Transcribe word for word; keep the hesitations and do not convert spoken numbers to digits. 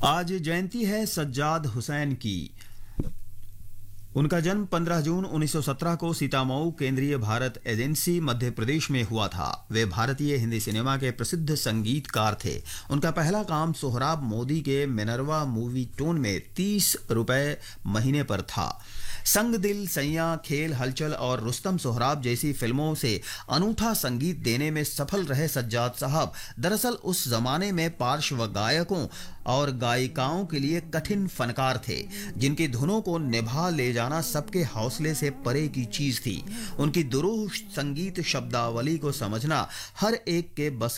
आज जयंती है सज्जाद हुसैन की। उनका जन्म पंद्रह जून उन्नीस सौ सत्रह को सीतामऊ केंद्रीय भारत एजेंसी मध्य प्रदेश में हुआ था। वे भारतीय हिंदी सिनेमा के प्रसिद्ध संगीतकार थे। उनका पहला काम सोहराब मोदी के मिनर्वा मूवी टोन में तीस रुपए महीने पर था। संग दिल, सैया, खेल, हलचल और रुस्तम सोहराब जैसी फिल्मों से अनूठा संगीत देने में सफल रहे सज्जाद साहब दरअसल उस जमाने में पार्श्व गायकों और गायिकाओं के लिए कठिन फनकार थे, जिनकी धुनों को निभा ले जाना सबके हौसले से परे की चीज थी। उनकी दुरूह संगीत शब्दावली को समझना हर एक के बस